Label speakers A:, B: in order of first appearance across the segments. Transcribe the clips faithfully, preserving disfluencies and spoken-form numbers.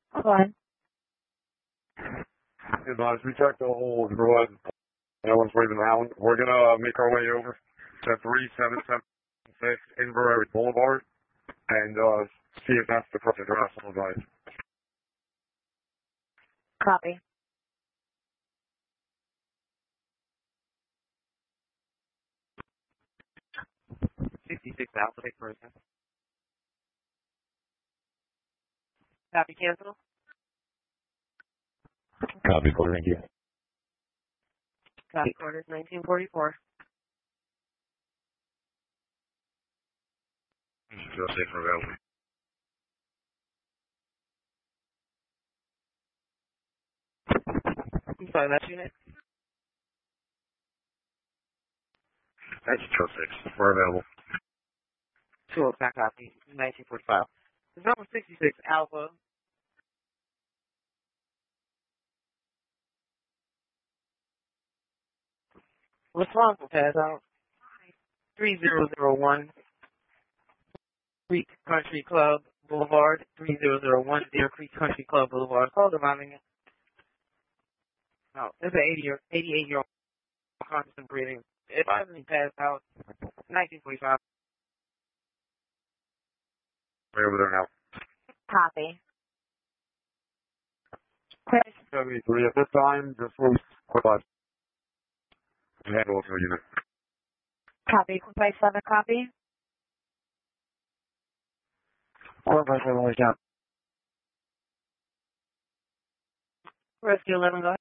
A: Fine.
B: Advise, we checked the whole road. No one's waving around. We're going to make our way over to three seven seven six Inverary Boulevard and uh, see if that's the correct address on the guys.
A: Copy.
C: sixty-six Alpha, take person. Copy, cancel.
B: Copy, Porter, thank you.
C: Copy, quarters nineteen forty-four.
B: Feel safe and available.
C: I'm sorry, last unit.
B: That's two oh six. We're available.
C: two oh six, copy, nineteen forty-five. The number sixty-six Alpha. Responsible pass out. three thousand one Creek Country Club Boulevard. three thousand one Deer Creek Country Club Boulevard. Call the bombing. No, it's an eighty-eight year old conscious and breathing. If I haven't passed out, nineteen forty-five.
B: We're over there now.
A: Copy.
B: seventy-three at this time, just for quick life. Handle to a unit.
A: Copy. Quick seven, copy.
B: Four by seven, way down.
C: Rescue eleven, go ahead.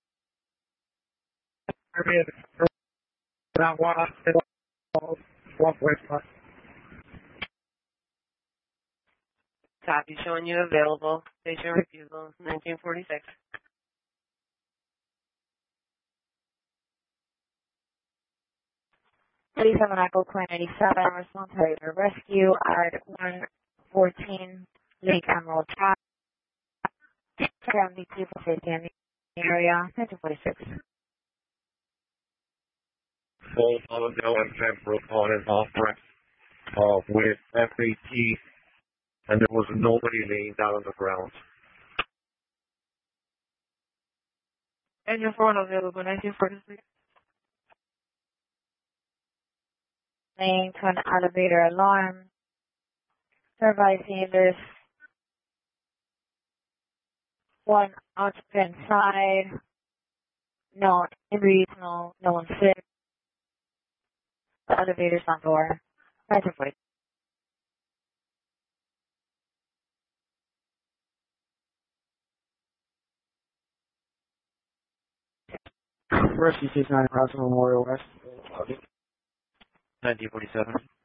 D: Round one hospital, one point five.
C: Copy, showing you available. Station refusal, nineteen forty-six.
A: thirty-seven Echo Queen eighty-seven, response to rescue at one fourteen Lake Emerald Drive. seventy-two for safety in the area, nineteen forty-six.
B: Full of no intent for on his off ramp uh, with F A T, and there was nobody laying down on the ground.
C: Engine four available, nineteen forty-six.
A: Lane to an elevator alarm. Supervising there's one occupant inside. No injuries, no, no one sick. The elevator's on door. nineteen forty.
D: Rescue six nine across Memorial West.
C: nineteen forty-seven.